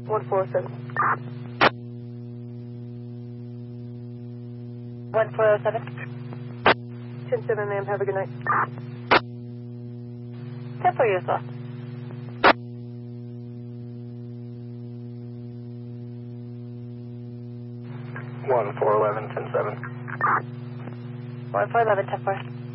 1407. 1407. 10-7, ma'am. Have a good night. 10-4 years lost. One 411 10-7. 1411, 10-4.